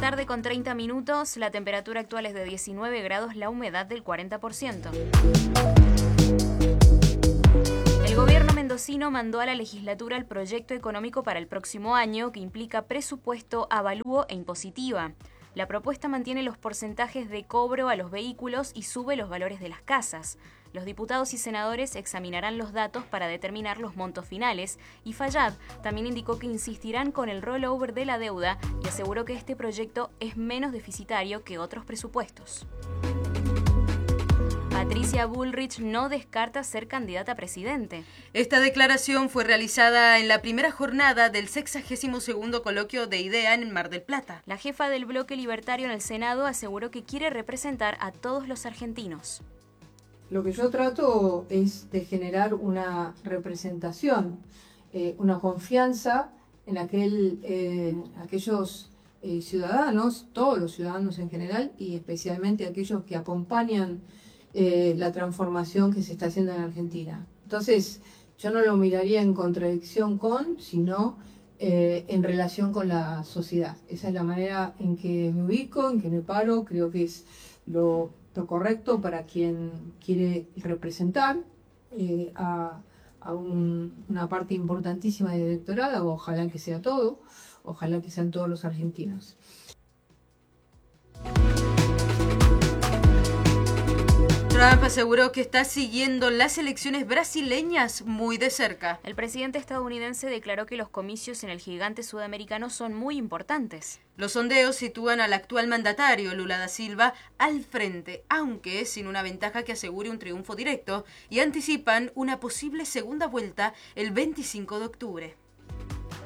tarde con 30 minutos, la temperatura actual es de 19 grados, la humedad del 40%. El gobierno mendocino mandó a la legislatura el proyecto económico para el próximo año que implica presupuesto, avalúo e impositiva. La propuesta mantiene los porcentajes de cobro a los vehículos y sube los valores de las casas. Los diputados y senadores examinarán los datos para determinar los montos finales y Fayad también indicó que insistirán con el rollover de la deuda y aseguró que este proyecto es menos deficitario que otros presupuestos. Patricia Bullrich no descarta ser candidata a presidente. Esta declaración fue realizada en la primera jornada del 62º coloquio de IDEA en Mar del Plata. La jefa del bloque libertario en el Senado aseguró que quiere representar a todos los argentinos. Lo que yo trato es de generar una representación, una confianza en aquellos ciudadanos, todos los ciudadanos en general, y especialmente aquellos que acompañan la transformación que se está haciendo en Argentina. Entonces, yo no lo miraría en contradicción con, sino en relación con la sociedad. Esa es la manera en que me ubico, en que me paro, creo que es lo correcto para quien quiere representar a una parte importantísima del electorado. Ojalá que sea todo, ojalá que sean todos los argentinos. Trump aseguró que está siguiendo las elecciones brasileñas muy de cerca. El presidente estadounidense declaró que los comicios en el gigante sudamericano son muy importantes. Los sondeos sitúan al actual mandatario, Lula da Silva, al frente, aunque sin una ventaja que asegure un triunfo directo, y anticipan una posible segunda vuelta el 25 de octubre.